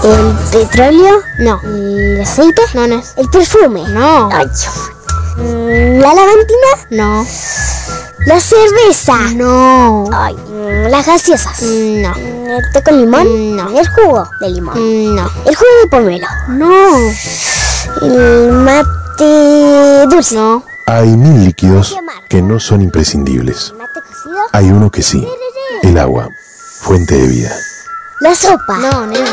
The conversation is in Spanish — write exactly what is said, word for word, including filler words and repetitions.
¿El petróleo? No. ¿El aceite? No, no es. ¿El perfume? No. Ay, ¿la lavantina? No. ¿La cerveza? No. Ay, ¿las gaseosas? No. ¿El té con limón? No. ¿El jugo de limón? No. ¿El jugo de pomelo? No. ¿El mate dulce? No. Hay mil líquidos que no son imprescindibles. ¿El mate cocido? Hay uno que sí, el agua, fuente de vida. ¿La sopa? No, no.